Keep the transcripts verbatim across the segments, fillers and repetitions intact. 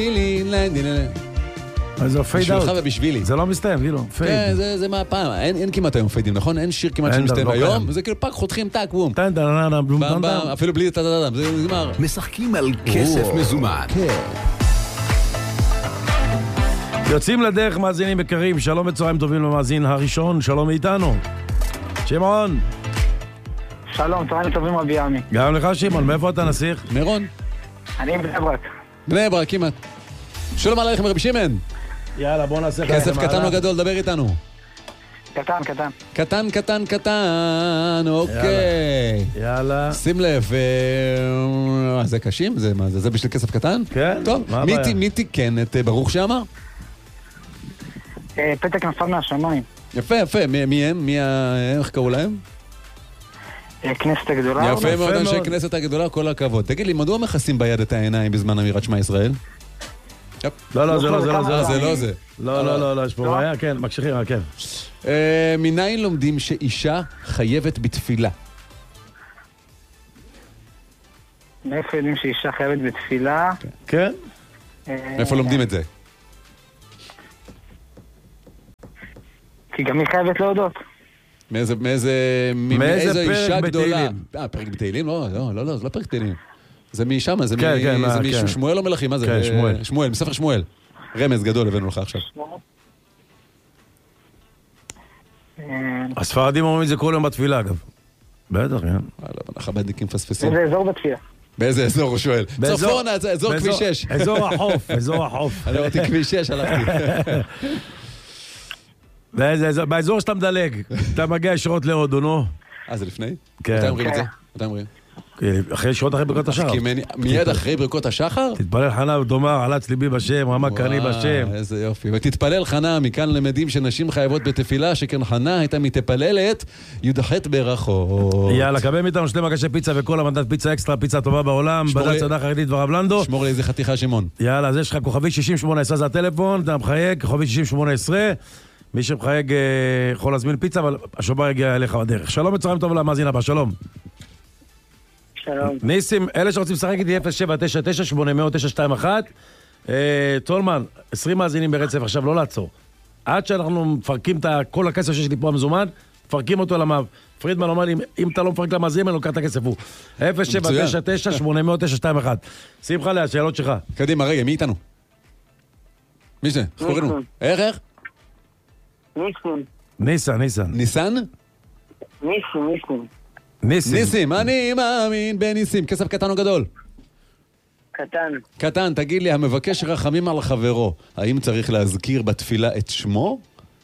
זה פייד אאוט. בשבילך ובשבילי. זה לא מסתיים, כאילו, פייד. כן, זה מהפעם. אין כמעט היום פיידים, נכון? אין שיר כמעט שמסתיים היום. זה כאילו פאק חותכים טאק, בום. אפילו בלי טאטאטאטאם, זה נגמר. משחקים על כסף מזומן. יוצאים לדרך מאזינים יקרים, שלום וצהריים טובים למאזין הראשון, שלום איתנו. שמעון. שלום, צהריים טובים רבי עמי. גם לך שמעון, מאיפה אתה נסיך? מירון. אני בני ברק. בני ברק, כמעט. שלום עליכם רבי שמעון. יאללה, בוא נעשה כסף קטן או גדול, דבר איתנו. קטן, קטן. קטן, קטן, קטן, אוקיי. יאללה. שים לב, זה קשים? זה מה זה? זה בשביל כסף קטן? כן. טוב, מי תיקן את ברוך שאמר? פתק נפל מהשמיים. יפה, יפה. מי הם? מי ה... איך קראו להם? כנסת הגדולה. יפה מאוד, אנשי כנסת הגדולה, כל הכבוד. תגיד לי, מדוע מכסים ביד את העיניים בזמן אמירת שמע ישראל? לא, לא, זה לא, זה לא, זה לא. זה לא זה. לא, לא, לא, לא, יש פה בעיה, כן, מקשיחים, כן. מניין לומדים שאישה חייבת בתפילה? מאיפה יודעים שאישה חייבת בתפילה? כן. מאיפה לומדים את זה? כי גם היא חייבת להודות. מאיזה, מאיזה, מאיזה אישה גדולה. אה, פרק בתהילים? לא, לא, לא, זה לא פרק בתהילים. זה משם, זה משמואל או מלכים, מה זה? כן, שמואל. שמואל, מספר שמואל. רמז גדול הבאנו לך עכשיו. הספרדים אומרים את זה כל יום בתפילה, אגב. בטח, כן. החב"דניקים מפספסים. באיזה אזור בתפילה? באיזה אזור, הוא שואל. צפון, אזור כביש שש. אזור החוף, אזור החוף. אני ראיתי כביש שש, הלכתי. באזור שאתה מדלג, אתה מגיע ישירות להודו, נו. אה, זה לפני? כן. מתי אומרים את זה? מתי אומרים? אחרי ישירות אחרי ברכות השחר. מיד אחרי ברכות השחר? תתפלל חנה ותאמר, עלץ ליבי בשם, רמה קרני בשם. איזה יופי. ותתפלל חנה, מכאן למדים שנשים חייבות בתפילה, שכן חנה הייתה מתפללת, יודחת ברכות. יאללה, קבל מאיתנו שני מגשי פיצה וכל המנדט פיצה אקסטרה, פיצה טובה בעולם, בדל צדה חרדית ורב לנדו. שמור לי איזה חתיכה שמעון. יאללה, אז יש לך כוכבי שישים שמונה עשרה זה הטלפון, אתה מחייג, כוכבי שישים שמונה עשרה. מי שמחייג יכול להזמין פיצה, אבל השובר יגיע אליך בדרך. שלום וצהריים טוב למאזין הבא, שלום. שלום. ניסים, אלה שרוצים לשחק איתי אפס שבע תשע תשע שמונה אפס אפס תשע שתיים אחת. טולמן, עשרים מאזינים ברצף, עכשיו לא לעצור. עד שאנחנו מפרקים את כל הכסף שיש לי פה המזומן, מפרקים אותו למאב. פרידמן אומר לי, אם אתה לא מפרק למאזינים, אני לוקח את הכסף הוא. אפס שבע תשע תשע שמונה אפס אפס תשע שתיים אחת. שמחה לה, השאלות שלך. קדימה, רגע, מי איתנו? מי זה? ספורנו. איך, איך? ניסים. ניסן, ניסן. ניסן? ניסים, ניסים. ניסים. ניסים, אני מאמין בניסים. כסף קטן או גדול? קטן. קטן, תגיד לי, המבקש רחמים על חברו, האם צריך להזכיר בתפילה את שמו?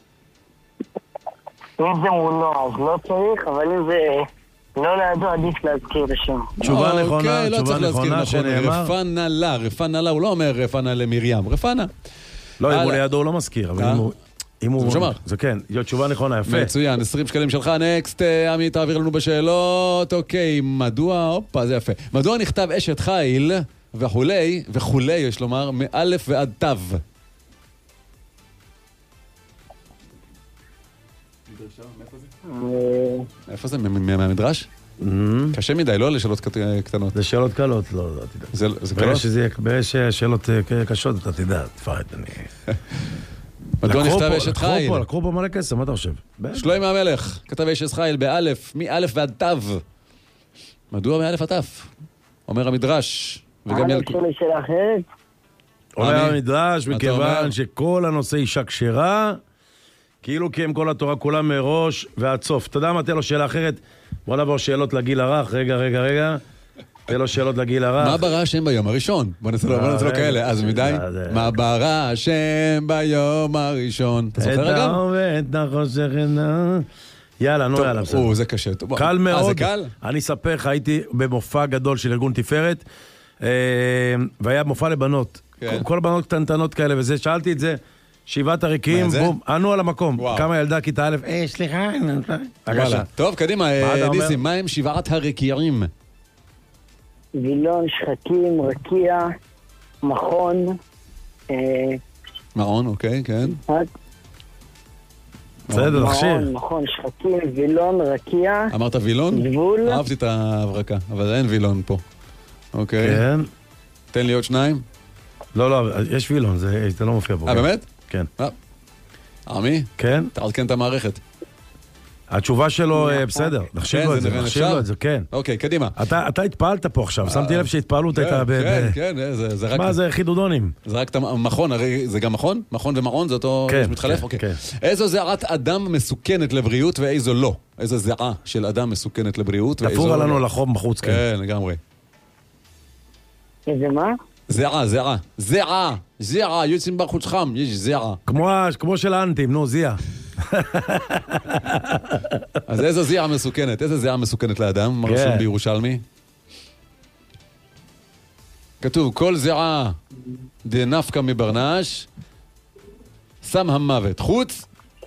אם זה מולו, אז לא צריך, אבל אם זה לא לידו, עדיף להזכיר את השם. תשובה נכונה, תשובה נכונה שנאמר. רפנה לה, רפנה לה, הוא לא אומר רפנה למרים, רפנה. לא, אם הוא לידו הוא לא מזכיר, אבל אם הוא... אם הוא שמר. זה כן, תשובה נכונה, יפה. מצוין, עשרים שקלים שלך, נקסט, עמי, תעביר לנו בשאלות. אוקיי, מדוע, הופה, זה יפה. מדוע נכתב אשת חיל וכולי, וכולי, יש לומר, מאלף ועד תו? איפה זה? מהמדרש? קשה מדי, לא לשאלות קטנות. זה שאלות קלות, לא, לא, תדע. זה קלות? יש שאלות קשות, אתה תדע, תפרד, אני... מדוע נכתב אשת חיל? לקחו פה מלא כסף, מה אתה חושב? שלוים המלך, כתב אשת חיל באלף, מאלף ועד תו. מדוע מאלף עד תו? אומר המדרש. אני חושב שאלה אחרת. אומר המדרש, מכיוון שכל הנושא אישה כשרה, כאילו כי הם כל התורה כולם מראש ועד סוף. אתה יודע מה, תהיה לו שאלה אחרת? בוא נעבור שאלות לגיל הרך, רגע, רגע, רגע. תהיה לו שאלות לגיל הרך. מה ברא השם ביום הראשון? בוא נעשה לו כאלה, אז מדי. מה ברא השם ביום הראשון? אתה זוכר אגב? את העובד, החושך עינה. יאללה, נו יאללה. או, זה קשה. קל מאוד. אה, זה קל? אני אספר לך, הייתי במופע גדול של ארגון תפארת, והיה מופע לבנות. כל הבנות קטנטנות כאלה, וזה, שאלתי את זה, שבעת הריקים, בום, ענו על המקום. כמה ילדה כיתה א', אה, סליחה. טוב, קדימה, ניסים, מה הם שבעת הרקיעים? וילון, שחקים, רקיע, מכון. מעון, אוקיי, כן. בסדר, תכשיר. מכון, שחקים, וילון, רקיע. אמרת וילון? גבול. אהבתי את ההברקה, אבל אין וילון פה. אוקיי. כן. תן לי עוד שניים. לא, לא, יש וילון, זה זה לא מופיע פה. אה, באמת? כן. אה. עמי, כן? תעדכן את המערכת. התשובה שלו, אה, בסדר, נחשיב כן, לו זה את זה, נראה נחשיב נחשב? לו את זה, כן. אוקיי, קדימה. אתה אתה התפעלת פה עכשיו, שמתי לב שהתפעלות הייתה ב... כן, ב- כן, זה- זה רק... מה זה חידודונים? זה רק את המכון, הרי זה גם מכון? מכון ומעון זה אותו כן, שמתחלף? כן, אוקיי. כן. איזו זיעת אדם מסוכנת לבריאות ואיזו לא? איזו זיעה של אדם מסוכנת לבריאות ואיזו תפור לא? לנו לחום בחוץ, כן. כן, לגמרי. איזה מה? זיעה, זיעה. זיעה, זיעה, יוצאים בחוץ חם, יש זיעה. כמו ה- כמו של האנטים, נו, זיה. אז איזו זיעה מסוכנת? איזו זיעה מסוכנת לאדם? מה כן. רשום בירושלמי? כתוב, כל זיעה דנפקא מברנש, שם המוות. חוץ?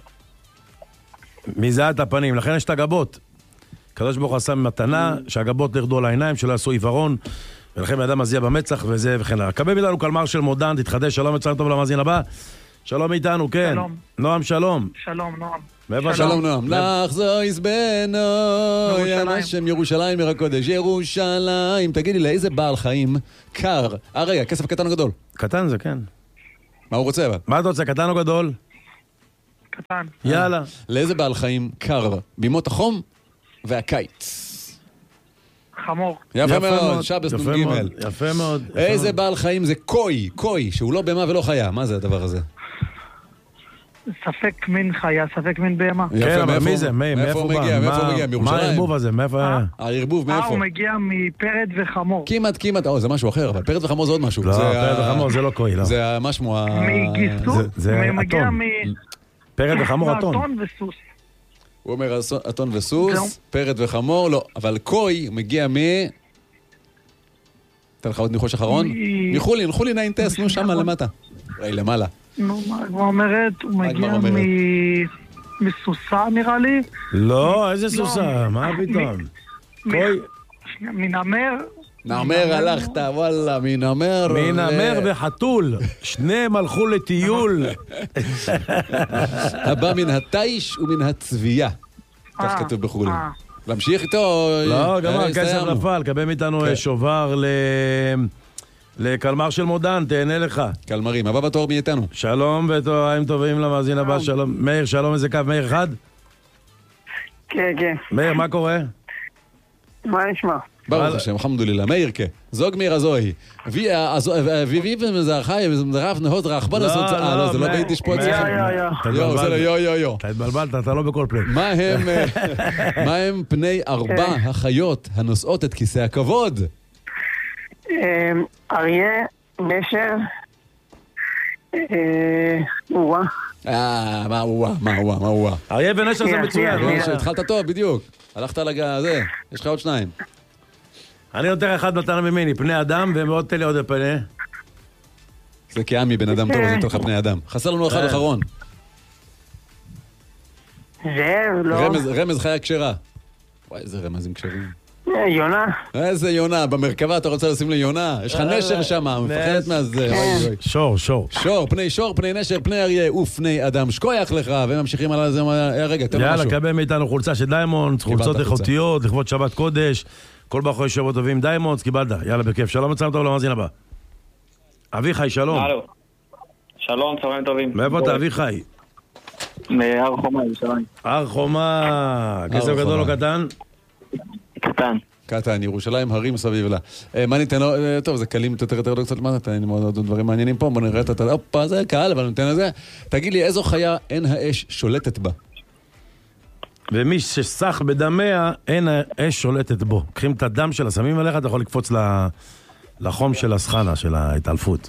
מזיעת הפנים, לכן יש את הגבות. הקדוש ברוך הוא עשה מתנה, שהגבות ירדו על העיניים, שלא יעשו עיוורון, ולכן האדם מזיע במצח וזה וכן הלאה. קבל איתנו קלמר של מודן, תתחדש, שלום וצהריים טוב למאזין הבא. שלום איתנו, כן. שלום. נועם, שלום. שלום, נועם. מאיפה שלום נועם. לך זו יזבנו, ירושלים. יא השם ירושלים עיר הקודש, ירושלים. תגידי, לאיזה בעל חיים קר? אה, רגע, כסף קטן או גדול? קטן זה, כן. מה הוא רוצה אבל? מה אתה רוצה, קטן או גדול? קטן. יאללה. לאיזה בעל חיים קר? בימות החום והקיץ. חמור. יפה מאוד, שבס יפה נ"ג. מאוד, יפה מאוד. יפה איזה מאוד. בעל חיים זה קוי, קוי, שהוא לא בהמה ולא חיה. מה זה הדבר הזה? ספק מין חיה, ספק מין בהמה. יפה, כן, אבל מאיפה- מי זה? מי- מאיפה הוא הוא בא? מגיע? מאיפה הוא מה- מגיע? מה מירושלים? הערבוב הזה? מאיפה... אה? הערבוב אה, מאיפה? הוא מגיע מפרד וחמור. כמעט, כמעט, או, זה משהו אחר, אבל פרד וחמור זה עוד משהו. לא, זה פרד ה- וחמור זה לא קוי, לא. זה ה- מה שמו? ה- מגיסות? זה- זה הוא מגיע אתון. מ... פרד וחמור אתון. מאתון וסוס. הוא אומר אסו- אתון וסוס, זהו. פרד וחמור, לא. אבל קוי מגיע מ... אתן לך עוד ניחוש אחרון? מ- מחולי, מחולי ניינטס, נו שמה למטה. ראי למעלה. נו, מה הגמרא אומרת? הוא מה מגיע הגמרא אומרת? מ... מסוסה נראה לי. לא, איזה סוסה, מה פתאום? מ- קוי, שנייה, מנמר. נעמר הלכת, וואלה, מנעמר. מנמר וחתול, שניהם הלכו לטיול. הבא מן התיש ומן הצבייה. כך אה, כתוב בחולין. אה. להמשיך איתו? לא, אה, גמר, כסף סיימנו. נפל, קבל מאיתנו כן. אה, שובר ל... לקלמר של מודן, תהנה לך. קלמרים, הבא בתור מי איתנו? שלום ותוריים טובים למאזין הבא, שלום. מאיר, שלום, איזה קו, מאיר אחד? כן, כן. מאיר, מה קורה? מה נשמע? ברוך אבל- השם, אלחמדולillah. מאירקה, זוג מיר הזוהי. ויבי ומזרחי ומזרח נהות רחבן עשו... אה, לא, זה לא מאיר, ביידיש פה מאיר, אצלכם. יא, יא, יא. אתה יו, זה לא התבלבלת. יו יו יו. אתה התבלבלת, אתה לא בכל פלייט. מה הם, אה, מה הם פני ארבע כן. החיות הנושאות את כיסא הכבוד? אמ, אריה, נשר, אה, וואה. אה, מה הוא, מה הוא, מה הוא. אריה ונשר זה שנייה, מצוין. שנייה, לא? שנייה. התחלת טוב, בדיוק. הלכת לזה, יש לך עוד שניים. אני נותן לך אחד מתנה ממני, פני אדם, ומאוד תן לי עוד פני. זה כעמי בן אדם טוב, זה נותן לך פני אדם. חסר לנו אחד כן. אחרון. זאב, לא. רמז, רמז חיה כשרה. וואי, איזה רמזים כשרים. אה, יונה. איזה יונה, במרכבה אתה רוצה לשים לי יונה? יש לך נשר שם, מפחדת מהזה. אוי, אוי. שור, שור. שור, פני שור, פני נשר, פני אריה ופני אדם. שכוייח לך, וממשיכים על זה. אה, רגע, תן לו יאללה, משהו. קבל מאיתנו חולצה של דיימונדס, חולצות חולצה. איכותיות, לכבוד שבת קודש, כל בחורי שבוע טובים, דיימונדס, קיבלת, יאללה, בכיף. שלום וצהריים טוב למאזין הבא. אביחי, שלום. הלו. שלום, צהריים טובים. מאיפה אתה, אביחי? מהר חומה, ירושלים. הר חומה, כסף הר גדול או חומה. קטן? קטן. קטן, ירושלים, הרים סביב לה. אה, מה ניתן לו? אה, טוב, זה קלים יותר יותר יותר קצת למטה, תן לי מאוד דברים מעניינים פה, בוא נראה את ה... הופה, זה קל, אבל ניתן לזה. תגיד לי, איזו חיה אין האש שולטת בה? ומי שסח בדמיה, אין האש שולטת בו. קחים את הדם שלה, שמים עליך, אתה יכול לקפוץ ל- לחום של הסחנה, של ההתעלפות.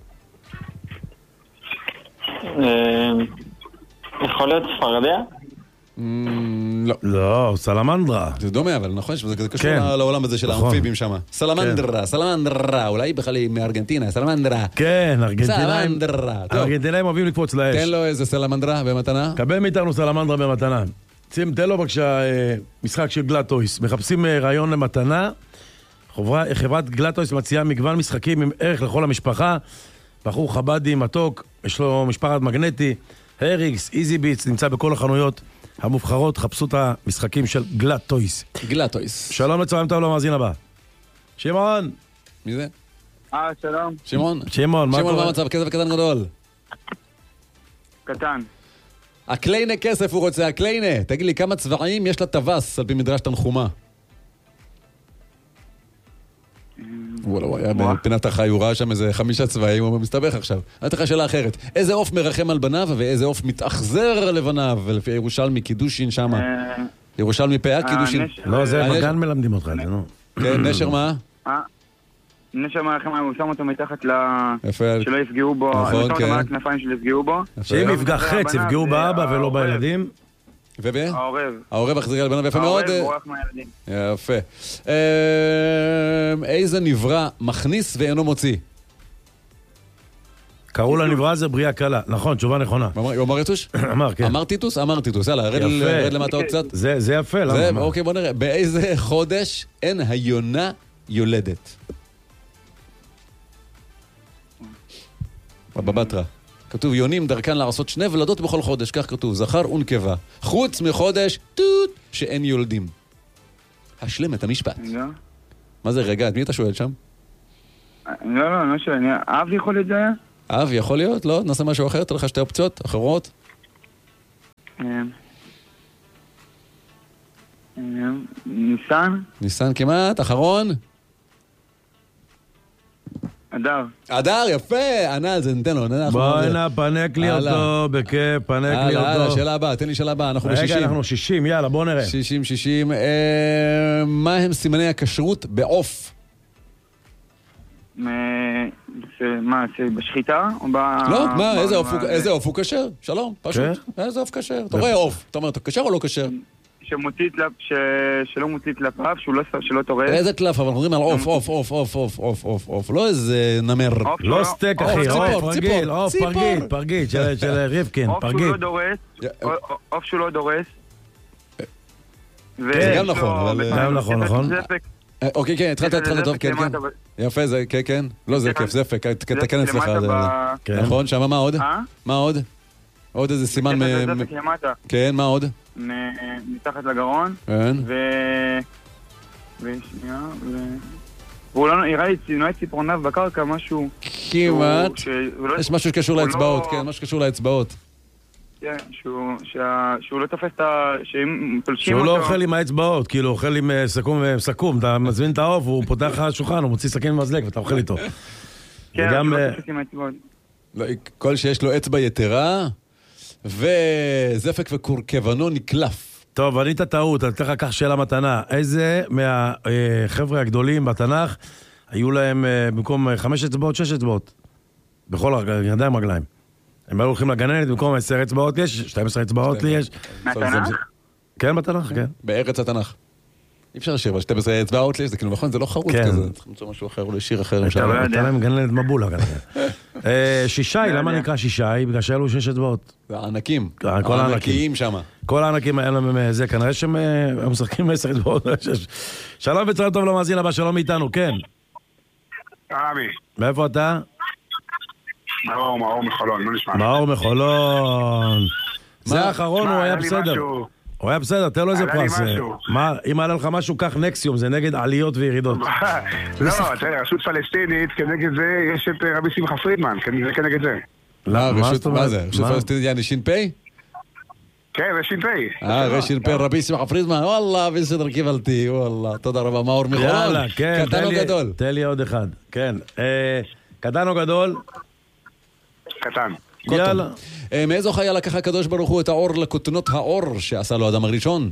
אה, יכול להיות צפרדע? אמ, לא. לא, סלמנדרה. זה דומה, אבל נכון, זה זה קשור כן. לעולם הזה של נכון. האמפיבים שם. סלמנדרה, סלמנדרה, אולי בכלל היא מארגנטינה, סלמנדרה. כן, ארגנטינאים. סלמנדרה. טוב, ארגנטינאים אוהבים לקפוץ לאש. תן לו איזה סלמנדרה במתנה. קבל מאיתנו סלמנדרה במתנה. שים, תן לו בבקשה אה, משחק של גלאטויס. מחפשים אה, רעיון למתנה. חברה, חברת גלאטויס מציעה מגוון משחקים עם ערך לכל המשפחה. בחור חבדי, מתוק, יש לו משפחת מגנטי, הריקס, איזי ביטס, נמצא בכל החנויות המובחרות. חפשו את המשחקים של גלאטויס. גלאטויס. שלום לצהריים טוב למאזין הבא. שמעון, מי זה? אה, שלום. שמעון? שמעון, מה שמעון, מה קורה? המצב? כסף קטן גדול. קטן. הקליינה כסף הוא רוצה, הקליינה. תגיד לי, כמה צבעים יש לטווס על פי מדרש תנחומה? וואלה, הוא היה בפינת החי, הוא ראה שם איזה חמישה צבעים, הוא מסתבך עכשיו. אני אתן לך שאלה אחרת. איזה עוף מרחם על בניו ואיזה עוף מתאכזר לבניו? לפי ירושלמי, קידושין שמה. ירושלמי פאה, קידושין. לא, זה הנשר- בגן מלמדים אותך, זה נו. כן, נשר מה? אה? נשר מרחם, הוא שם אותו מתחת ל... יפה. שלא יפגעו בו, נכון, הוא שם אותו כן. מעל הכנפיים שלא יפגעו בו. שאם יפגע חץ, יפגעו באבא ולא העורב. בילדים. וב? העורב. העורב החזיר על בניו, יפה מאוד. העורב בורח מהילדים. יפה. אמ, איזה נברא מכניס ואינו מוציא? קראו לנברא הזה בריאה קלה. נכון, תשובה נכונה. הוא אמר- הוא אמר יתוש? אמר, כן. אמר טיטוס? אמר טיטוס. יאללה, רד יפה. רד למטה עוד קצת. זה זה יפה, למה? זה, מה? אוקיי, בוא נראה. באיזה חודש אין היונה יולדת? בבא בתרא. כתוב, יונים דרכן לעשות שני ולדות בכל חודש, כך כתוב, זכר ונקבה. חוץ מחודש, טוט, שאין יולדים. השלם את המשפט. לא, מה זה, רגע, את מי אתה שואל שם? לא, לא, לא שואל. אב יכול להיות זה היה? אב, יכול להיות? לא? נעשה משהו אחר? תן לך שתי אופציות אחרות? אמ, אמ, ניסן? ניסן כמעט, אחרון? אדר. אדר, יפה! ענה על זה, ניתן לו, אנחנו... בוא הנה, פנק לי הלאה. אותו, בכיף, פנק לי הלאה, הלאה, אותו. שאלה הבאה, תן לי שאלה הבאה, אנחנו רגע, ב-שישים. אנחנו שישים, יאללה, בוא נראה. שישים, שישים. אה, מה הם סימני הכשרות בעוף? מ- זה- מה, זה בשחיטה? או ב... לא, מה, ב- איזה עוף הוא- מה- איזה עוף הוא כשר? שלום, פשוט. איזה עוף כשר? אתה רואה עוף, אתה אומר, אתה כשר או לא כשר? שמוציא טלפ, ש- שלא מוציא טלפיו, שהוא לא ש- שלא טורף. איזה טלף, אבל אנחנו מדברים על עוף, עוף, עוף, עוף, עוף, עוף, עוף, עוף, לא איזה נמר. עוף לא שהוא סטייק, עוף, אחי, ציפור, עוף ציפור, רגיל, עוף ציפור. פרגית, פרגית, של- של ריבקין, עוף שהוא פרגית. לא דורס. יא- עוף שהוא לא דורס. זה גם נכון, אבל- גם נכון, נכון. אה, אוקיי, כן, התחלת, התחלת טוב, כן, כן. יפה, זה, כן, כן. לא, זה כיף, זפק, תקן אצלך. זה- כן. נכון, שמה, מה עוד? אה? מה עוד? עוד איזה סימן... זה מ- זפק למטה, כן, מה עוד? מ- מתחת לגרון, כן. ו... ושנייה, ו... והוא לא נראה לי נראה ציפורניו בקרקע, משהו... כמעט. שהוא- שהוא לא- יש משהו שקשור הוא לאצבעות, לא- כן, משהו שקשור לאצבעות. כן, שהוא, שה, שהוא לא תופס את ה... שאם פולשים שהוא אותו... לא אוכל עם האצבעות, כאילו אוכל עם אה, סכו"ם וסכו"ם, אתה מזמין את העוף, הוא פותח לך שולחן, הוא מוציא סכין ומזלג ואתה אוכל איתו. כן, וגם, שהוא אה, לא תופס עם האצבעות. לא, כל שיש לו אצבע יתרה, וזפק וקורקבנו נקלף. טוב, ענית טעות, אני אתן לך כך שאלה מתנה. איזה מהחבר'ה הגדולים בתנ"ך, היו להם אה, במקום אה, חמש אצבעות, שש אצבעות? בכל הרגליים, ידיים רגליים. הם היו הולכים לגננת, במקום עשר אצבעות יש, שתים עשרה אצבעות לי יש. מהתנ"ך? כן, בתנ"ך, כן. בארץ התנ"ך. אי אפשר לשיר, אבל שתים עשרה אצבעות לי, זה כאילו נכון, זה לא חרוט כן. כזה. צריך למצוא משהו אחר, אולי שיר אחר. הייתה למשל. הייתה להם גננת מבולה כנראה. אה, שישי, למה יודע. נקרא שישי? בגלל שהיו לו שש אצבעות. זה הענקים. כל הענקים. הענקיים שם. כל הענקים היה להם אה, זה, כנראה שהם אה, הם משחקים עם עשר אצבעות. שש. שלום וצהריים טוב למאזין הבא, שלום איתנו, כן. אבי, מאיפה אתה? מאור, מאור מחולון, מה נשמע? מאור מחולון. זה מה? האחרון, הוא מה, היה היה לי בסדר. משהו- הוא היה בסדר, תן לו איזה עלה לי פרס. אה, משהו. מה, אם עלה לך משהו, קח נקסיום, זה נגד עליות וירידות. לא, תראה, רשות פלסטינית, כנגד זה יש את אה, רבי שמחה פרידמן, כנגד- כנגד זה. לא, מה רשות, זאת אומרת? מה זה? רשות מה? פלסטינית יעני שין פי? כן, רש"פ. אה, רשין פי רבי שמחה פרידמן, וואלה, בסדר, קיבלתי, וואלה, תודה רבה, מאור מחולון. יאללה, כן, קטן תן או לי- גדול? תן לי עוד אחד. כן. אה, קטן או גדול? קטן. קוטון. יאללה. אה, מאיזו חיה לקח הקדוש ברוך הוא את האור לכותנות האור שעשה לו האדם הראשון?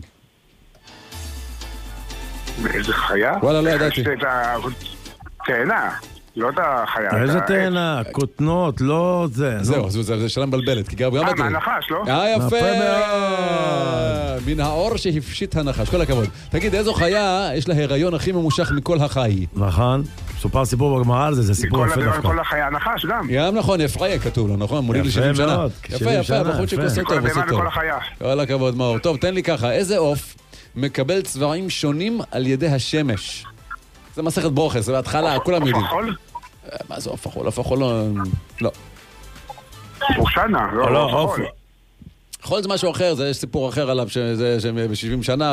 איזה חיה? וואלה, לא ידעתי. יש את ה... תאנה, לא את החיה. איזה את ה- תאנה, כותנות, לא זה. זהו, לא. זו זו- זו שאלה מבלבלת, כי גם גם אה, אתה... מהנחש, לא? אה, יפה! יפה מאוד. מן האור שהפשיט הנחש, כל הכבוד. תגיד, איזו חיה יש לה הריון הכי ממושך מכל החי? נכון. סופר סיפור בגמרא על זה, זה סיפור כל יפה הדבר, דווקא. כל החיה נחש גם. גם נכון, אפריה כתוב לו, נכון? מוליד יפה ל-שבעים שנה. מאוד, יפה, שבעים יפה, שנה, בחור שעושה יפה. כל טוב, עושה הבהמה טוב. וכל החיה. כל הכבוד, מאור. טוב, תן לי ככה, איזה עוף מקבל צבעים שונים על ידי השמש? זה מסכת ברוכס, זה בהתחלה, כולם יודעים. חול? אה, מה זה עוף החול? עוף החול לא... לא. אושנה, לא, לא, עוף. חול. חול זה משהו אחר, זה יש סיפור אחר עליו, שזה ב-שבעים שנה,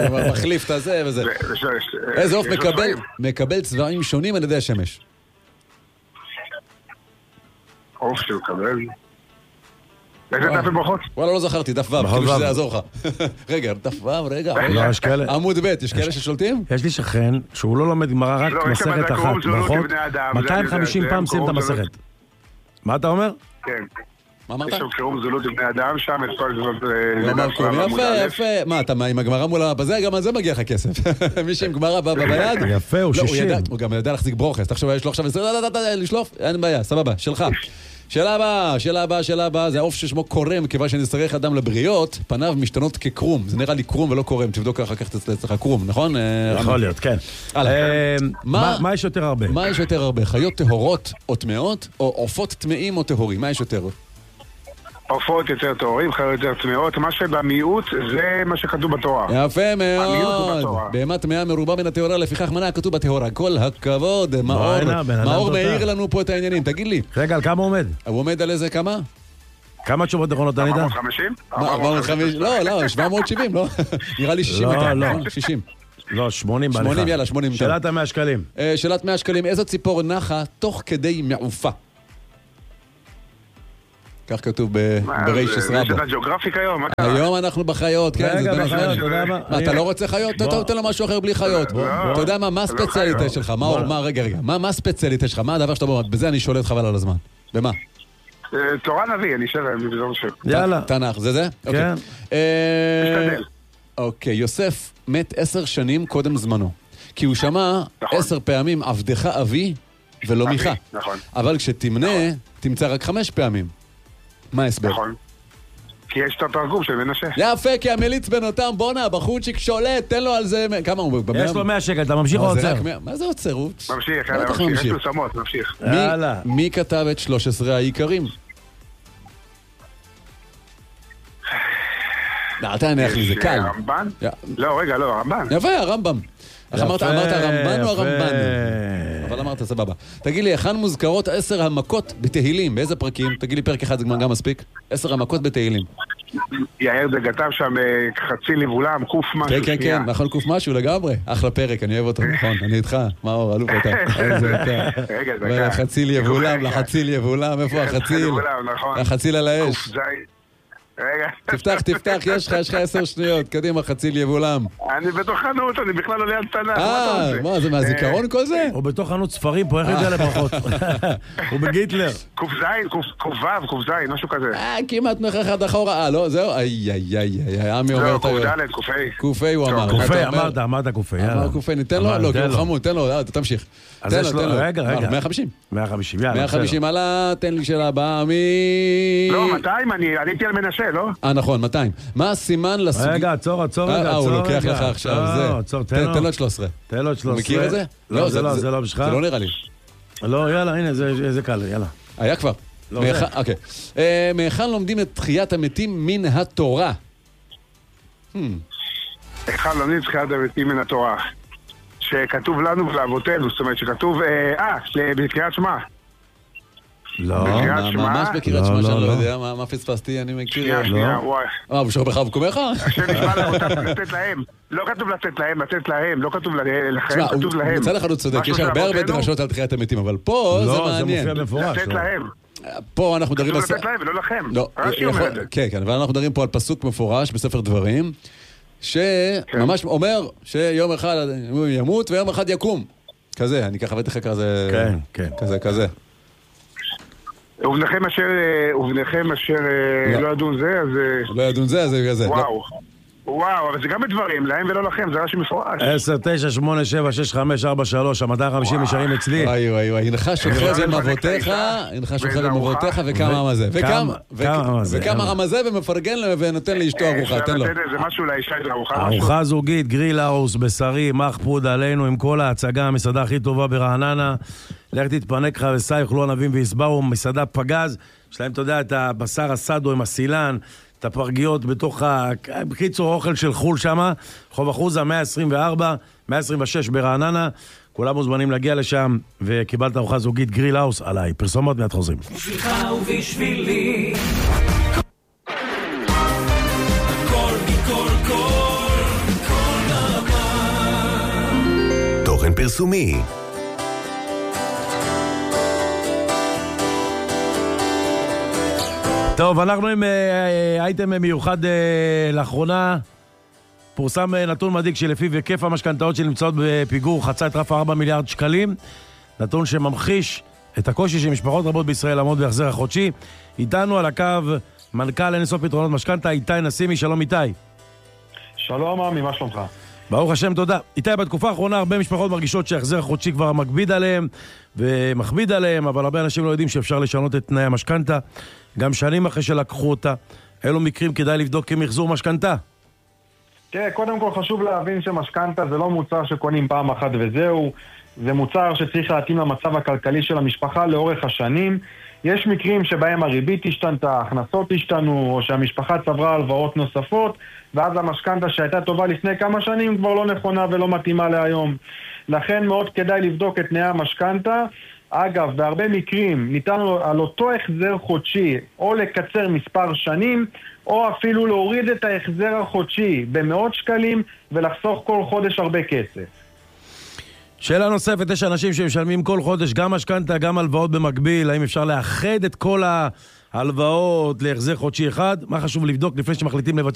ומחליף את הזה וזה. ו- ו- ש- איזה עוף יש לו מקבל, צבעים. מקבל צבעים שונים על ידי השמש? עוף שמקבל. איזה דף וברכות? וואלה, לא זכרתי, דף ו', כאילו שזה יעזור לך. רגע, דף ו', רגע. לא, יש כאלה. עמוד ב', יש כאלה ששולטים? יש לי שכן, שהוא לא לומד גמרא רק מסכת אחת, ברכות, מאתיים וחמישים פעם סיים את המסכת. מה אתה אומר? כן. מה אמרת? יש שם קירוב זולות לבני אדם, שם את כל זאת... יפה, יפה. מה, אתה עם הגמרא מול הבזה, גם על זה מגיע לך כסף. מי שעם גמרא בא ביד... יפה, הוא שישים. הוא גם יודע להחזיק ברוכס. תחשוב, יש לו עכשיו... לשלוף? אין בעיה, סבבה, שלך. שאלה הבאה, שאלה הבאה, שאלה הבאה, זה העוף ששמו קורם, כיוון שנצטרך אדם לבריות, פניו משתנות כקרום. זה נראה לי קרום ולא קורם, תבדוק אחר כך אצלך קרום, נכון? יכול להיות, כן. מה יש יותר הרבה? מה יש יותר הרבה? חיות טהורות או טמאות, או עופות טמאים או טהורים? מה יש יותר? עופות יותר טהורים, חיות יותר טמאות. מה שבמיעוט זה מה שכתוב בתורה. יפה מאוד. בהמה טמאה מרובה מן הטהורה, לפיכך מנה כתוב בטהורה. כל הכבוד, מאור מאיר לנו פה את העניינים. תגיד לי. רגע, על כמה עומד? הוא עומד על איזה כמה? כמה תשובות נכונות ענית? ארבע מאות וחמישים? ארבע מאות וחמישים? לא, לא, שבע מאות שבעים, לא? נראה לי שישים. לא, לא. שישים. לא, שמונים בעליך. שמונים, יאללה, שמונים. שאלת המאה שקלים. שאלת מאה שקלים, איזו ציפור נחה תוך כדי מעופה? כך כתוב בריישס רבא. יש לך ג'אוגרפיק היום? היום אנחנו בחיות, כן. רגע, בחיות, אתה יודע מה? מה, אתה לא רוצה חיות? תן לו משהו אחר בלי חיות. אתה יודע מה, מה הספציאליטה שלך? מה, רגע, רגע, מה הספציאליטה שלך? מה הדבר שאתה אומר? בזה אני שולט חבל על הזמן. במה? תורה נביא, אני אשאר בזמן שם. יאללה. תנ"ך, זה זה? כן. משתדל. אוקיי, יוסף מת עשר שנים קודם זמנו. כי הוא שמע עשר פעמים עבדך אבי ולא מיכה. נכון. אבל כשתמנה, תמצא רק חמש פעמים. מה ההסבר? נכון. כי יש את התרגום של מנשה. יפה, כי המליץ בנותם, בונה, בחורצ'יק שולט, תן לו על זה... כמה הוא? יש לו מאה שקל, אתה ממשיך או עוצר? מה זה עוצר? ממשיך, יאללה, ממשיך. יש לו שמות, ממשיך. יאללה. מי כתב את שלוש עשרה העיקרים? אל תענח לי, זה קל. הרמב"ן? לא, רגע, לא, הרמב"ן. יפה, הרמב"ם. איך אמרת, אמרת הרמב"ן או הרמב"ן? אבל אמרת, סבבה. תגיד לי, היכן מוזכרות עשר המכות בתהילים? באיזה פרקים? תגיד לי, פרק אחד זה גם מספיק. עשר המכות בתהילים. יאיר דגתם שם חצי לבולם, קוף משהו. כן, כן, כן, נכון, קוף משהו לגמרי. אחלה פרק, אני אוהב אותו, נכון, אני איתך. מאור, אלוף אתה. איזה אתה. רגע, דקה. חציל יבולם, לחציל יבולם, איפה החציל? החציל על האש. רגע. תפתח, תפתח, יש לך, יש לך עשר שניות. קדימה, חציל יבולם. אני בתוך חנות, אני בכלל עולה על תנ"ך. אה, מה, זה מהזיכרון כל זה? הוא בתוך חנות ספרים פה, איך יודע לברכות? הוא בגיטלר. קוף זין, קוף וו, קוף זין, משהו כזה. אה, כמעט נוכח עד אחורה. אה, לא, זהו? איי, איי, איי, איי, עמי אומר... לא, קוף ד', קוף אי. קוף אי הוא אמר. קוף אי, אמרת, אמרת קוף אי, יאללה. אמר קוף אי, ניתן לו? לא, כי הוא חמוד, תן לו, תמשיך. תן לו, תן לו. רגע, רגע. מאה וחמישים. מאה וחמישים, יאללה. מאה וחמישים עלה, תן לי שאלה הבאה, מי... לא, מאתיים, אני עליתי על מנשה, לא? אה, נכון, מאתיים. מה הסימן לסוג... רגע, עצור, עצור, רגע, אה, הוא לוקח לך עכשיו, זה. עצור, תן לו. תן לו את שלוש עשרה. תן לו את שלוש עשרה. מכיר את זה? לא, זה לא, זה לא בשבילך. זה לא נראה לי. לא, יאללה, הנה, זה קל, יאללה. היה כבר. לא זה. אוקיי. מהיכן לומדים את תחיית המתים מן התורה? היכן לומדים את תחיית המתים מן התורה? שכתוב לנו ולאבותינו, זאת אומרת שכתוב, אה, בקריאת שמע. לא, ממש בקריאת שמע שאני לא יודע, מה פספסתי, אני מכיר... שנייה, שנייה, וואי. אה, בשביל בחר וקומך? השם נשמע לאבותינו, לתת להם. לא כתוב לתת להם, לתת להם, לא כתוב לכם, כתוב להם. מצא לך לא צודק, יש הרבה הרבה דרשות על תחיית המתים, אבל פה זה מעניין. לא, זה מופיע מפורש. לתת להם. פה אנחנו מדברים... כתוב לתת להם ולא לכם. רש"י אומר את זה. כן, כן, אבל אנחנו מדברים פה על פסוק מפורש בספר דברים, שממש אומר שיום אחד הוא ימות ויום אחד יקום. כזה, אני ככה בטח כזה... כן, כן. כזה, כזה. ובניכם אשר, ובניכם אשר לא ידון זה, אז... לא ידון זה, אז זה כזה. וואו. וואו, אבל זה גם בדברים, להם ולא לכם, זה רש"י מפורש. עשר, תשע, שמונה, שבע, שש, חמש, ארבע, שלוש, המאתיים וחמישים נשארים אצלי. וואי וואי וואי, הנך שוכב עם אבותיך, הנך שוכב עם אבותיך וכמה רמזה. וכמה רמזה ומפרגן לו ונותן לאשתו ארוחה, תן לו. זה משהו לאישה, זה ארוחה. ארוחה זוגית, גריל האוס, בשרי, מחפוד עלינו עם כל ההצגה, המסעדה הכי טובה ברעננה. לך תתפנק לך וסי, יאכלו ענבים ויסברו, מסעדה פגז. יש להם, אתה יודע, את הבשר הסדו עם הסילן. את הפרגיות בתוך ה... בקיצור, אוכל של חול שמה, חוב אחוזה, מאה עשרים וארבע, מאה עשרים ושש ברעננה, כולם מוזמנים להגיע לשם, וקיבלת ארוחה זוגית גריל האוס עליי. פרסומות מיד חוזרים. בשבילך ובשבילי תוכן פרסומי טוב, אנחנו עם אייטם מיוחד לאחרונה. פורסם נתון מדאיג שלפיו היקף המשכנתאות שנמצאות בפיגור חצה את רף ארבעה מיליארד שקלים. נתון שממחיש את הקושי של משפחות רבות בישראל לעמוד בהחזר החודשי. איתנו על הקו מנכ"ל אין סוף פתרונות משכנתא, איתי נסימי. שלום איתי. שלום עמי, מה שלומך? ברוך השם, תודה. איתי, בתקופה האחרונה הרבה משפחות מרגישות שהחזר החודשי כבר מקביד עליהם ומכביד עליהם, אבל הרבה אנשים לא יודעים שאפשר לשנות את תנאי המשכנתא גם שנים אחרי שלקחו אותה. אילו מקרים כדאי לבדוק כמחזור משכנתא? תראה, קודם כל חשוב להבין שמשכנתא זה לא מוצר שקונים פעם אחת וזהו. זה מוצר שצריך להתאים למצב הכלכלי של המשפחה לאורך השנים. יש מקרים שבהם הריבית השתנתה, ההכנסות השתנו, או שהמשפחה צברה הלוואות נוספות, ואז המשכנתא שהייתה טובה לפני כמה שנים כבר לא נכונה ולא מתאימה להיום. לכן מאוד כדאי לבדוק את תנאי המשכנתא. אגב, בהרבה מקרים ניתן על אותו החזר חודשי או לקצר מספר שנים, או אפילו להוריד את ההחזר החודשי במאות שקלים ולחסוך כל חודש הרבה כסף. שאלה נוספת, יש אנשים שמשלמים כל חודש גם משכנתא, גם הלוואות במקביל. האם אפשר לאחד את כל ההלוואות להחזר חודשי אחד? מה חשוב לבדוק לפני שמחליטים לבצע